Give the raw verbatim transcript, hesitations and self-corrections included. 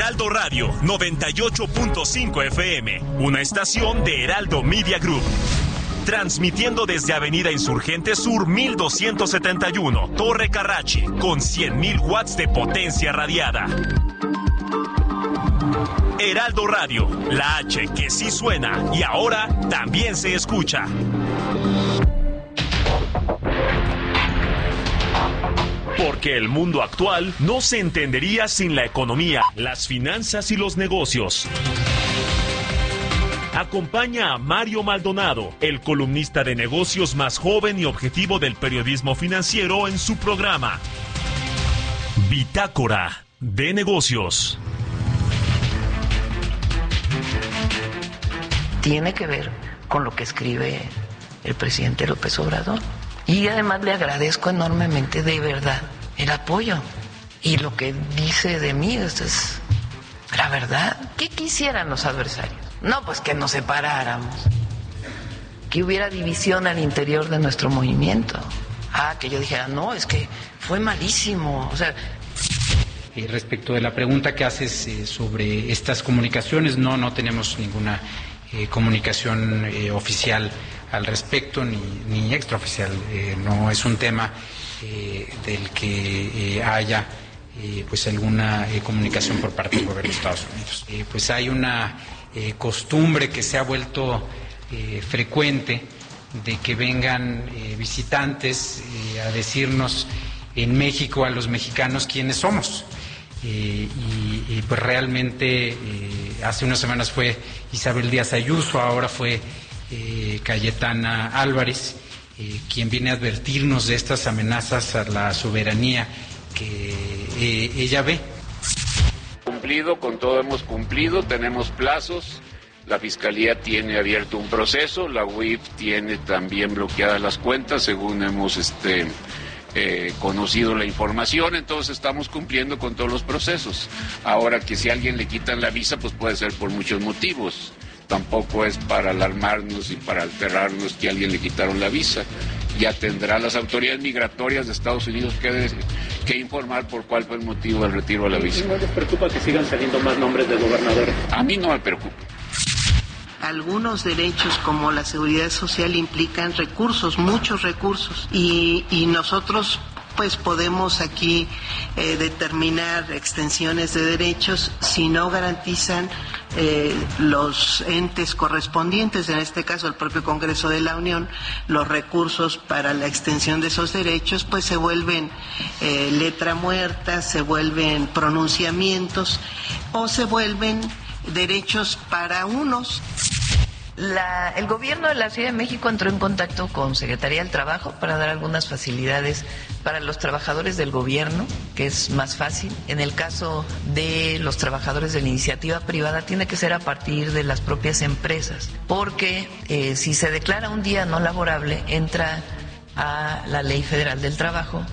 Heraldo Radio noventa y ocho punto cinco F M, una estación de Heraldo Media Group. Transmitiendo desde Avenida Insurgente Sur mil doscientos setenta y uno, Torre Carrachi, con cien mil watts de potencia radiada. Heraldo Radio, la H que sí suena y ahora también se escucha. Porque el mundo actual no se entendería sin la economía, las finanzas y los negocios. Acompaña a Mario Maldonado, el columnista de negocios más joven y objetivo del periodismo financiero, en su programa Bitácora de Negocios. Tiene que ver con lo que escribe el presidente López Obrador. Y además le agradezco enormemente, de verdad, el apoyo. Y lo que dice de mí, esto es la verdad. ¿Qué quisieran los adversarios? No, pues que nos separáramos, que hubiera división al interior de nuestro movimiento. Ah, que yo dijera, no, es que fue malísimo. O sea... Eh, respecto de la pregunta que haces eh, sobre estas comunicaciones, no, no tenemos ninguna eh, comunicación eh, oficial al respecto, ni, ni extraoficial. Eh, no es un tema eh, del que eh, haya eh, pues alguna eh, comunicación por parte del gobierno de Estados Unidos. Eh, pues hay una eh, costumbre que se ha vuelto eh, frecuente de que vengan eh, visitantes eh, a decirnos en México a los mexicanos quiénes somos. Eh, y, y pues realmente eh, hace unas semanas fue Isabel Díaz Ayuso, ahora fue Eh, Cayetana Álvarez, eh, quien viene a advertirnos de estas amenazas a la soberanía que eh, ella ve. Cumplido, con todo hemos cumplido, tenemos plazos, la Fiscalía tiene abierto un proceso, la U I F tiene también bloqueadas las cuentas, según hemos este, eh, conocido la información, entonces estamos cumpliendo con todos los procesos. Ahora, que si a alguien le quitan la visa, pues puede ser por muchos motivos. Tampoco es para alarmarnos y para alterarnos que a alguien le quitaron la visa. Ya tendrá las autoridades migratorias de Estados Unidos que, de, que informar por cuál fue el motivo del retiro de la visa. ¿No les preocupa que sigan saliendo más nombres de gobernadores? A mí no me preocupa. Algunos derechos como la seguridad social implican recursos, muchos recursos, y, y nosotros pues podemos aquí eh, determinar extensiones de derechos si no garantizan eh, los entes correspondientes, en este caso el propio Congreso de la Unión, los recursos para la extensión de esos derechos, pues se vuelven eh, letra muerta, se vuelven pronunciamientos o se vuelven derechos para unos. La, el gobierno de la Ciudad de México entró en contacto con Secretaría del Trabajo para dar algunas facilidades para los trabajadores del gobierno, que es más fácil. En el caso de los trabajadores de la iniciativa privada, tiene que ser a partir de las propias empresas, porque eh, si se declara un día no laborable, entra a la Ley Federal del Trabajo